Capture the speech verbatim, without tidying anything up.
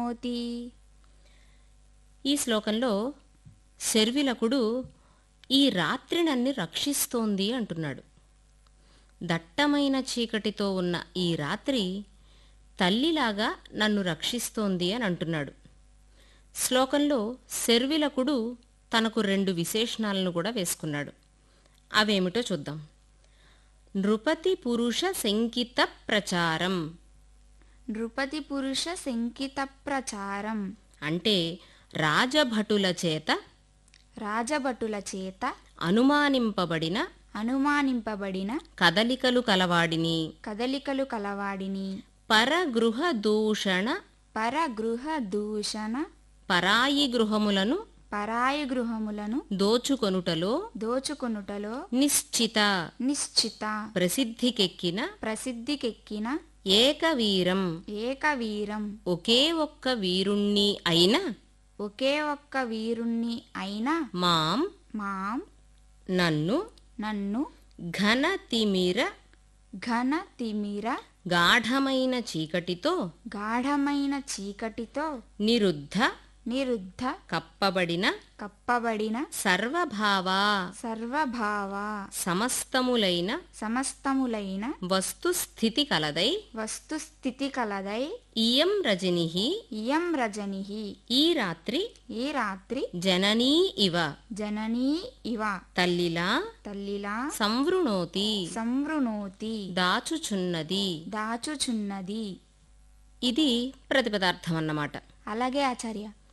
సంవృణోతి. ఈ శ్లోకంలో శర్విలకుడు ఈ రాత్రి నన్ను రక్షిస్తోంది అంటున్నాడు. దట్టమైన చీకటితో ఉన్న ఈ రాత్రి తల్లిలాగా నన్ను రక్షిస్తోంది అని అంటున్నాడు. శ్లోకంలో శర్విలకుడు తనకు రెండు విశేషణాలను కూడా వేసుకున్నాడు. అవేమిటో చూద్దాం. నృపతి పురుష శంకిత ప్రచారం. నృపతి పురుష శంకిత ప్రచారం అంటే రాజభటుల చేత రాజభటుల చేత అనుమానింపబడిన అనుమానింపబడిన కదలికలు కలవాడిని కదలికలు కలవాడిని పరగృహ దూషణ పరగృహ దూషణ పరాయి గృహములను పరాయి గృహములను దోచుకొనుటలో దోచుకొనుటలో నిశ్చిత నిశ్చిత ప్రసిద్ధికెక్కిన ప్రసిద్ధికెక్కిన ఏకవీరం ఏకవీరం ఒకే ఒక్క వీరుణ్ణి అయిన ఒకే ఒక్క వీరుణ్ణి అయిన మాం మాం నన్ను నన్ను ఘన తిమిర ఘన తిమిర గాఢమైన చీకటితో గాఢమైన చీకటితో నిరుద్ధ నిరుద్ధ కప్పబడిన కప్పబడిన సర్వభావ సర్వభావ సమస్తములైన సమస్తములైన వస్తుస్థితి కలదై వస్తుస్థితి కలదై ఇయం రజనిః ఇయం రజనిః ఈ రాత్రి ఈ రాత్రి జననీ ఇవ జననీ ఇవ తల్లిలా తల్లిలా సంవృణోతి సంవృణోతి దాచుచున్నది దాచుచున్నది. ఇది ప్రతిపదార్థం అన్నమాట. అలాగే ఆచార్య.